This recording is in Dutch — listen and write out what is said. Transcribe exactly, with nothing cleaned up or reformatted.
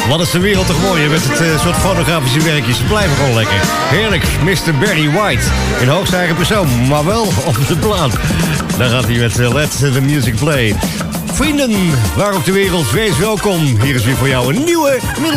Wat is de wereld toch mooi met het uh, soort fotografische werkjes. Ze blijven gewoon lekker. Heerlijk, mister Barry White. In hoogste eigen persoon, maar wel op de plaat. Daar gaat hij met uh, Let the Music Play. Vrienden, waar ook de wereld, wees welkom. Hier is weer voor jou een nieuwe middel.